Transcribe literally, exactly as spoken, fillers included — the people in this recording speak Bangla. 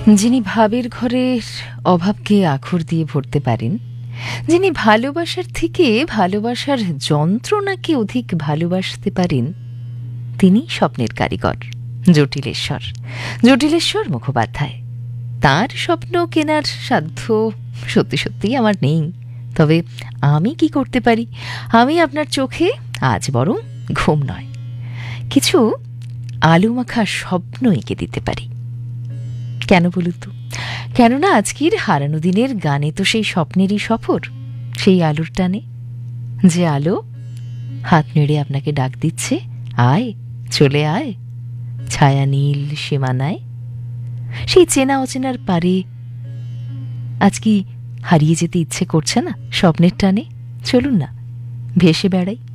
যিনি ভাবের ঘরের অভাবকে আখর দিয়ে ভরতে পারেন, যিনি ভালোবাসার থেকে ভালোবাসার যন্ত্রণাকে অধিক ভালোবাসতে পারেন, তিনি স্বপ্নের কারিগর জটিলেশ্বর জটিলেশ্বর মুখোপাধ্যায়। তার স্বপ্ন কেনার সাধ্য সত্যি সত্যিই আমার নেই, তবে আমি কি করতে পারি? আমি আপনার চোখে আজ বরং ঘুম নয়, কিছু আলু মাখা স্বপ্ন এঁকে দিতে পারি। কেন বলুন তো? কেননা আজকের হারানো দিনের গানে তো সেই স্বপ্নেরই সফর, সেই আলোর টানে, যে আলো হাত নেড়ে আপনাকে ডাক দিচ্ছে, আয়, চলে আয়, ছায়া নীল সীমানায়। সেই চেনা অচেনার পারে আজ কি হারিয়ে যেতে ইচ্ছে করছে না স্বপ্নের টানে? চলুন না, ভেসে বেড়াই।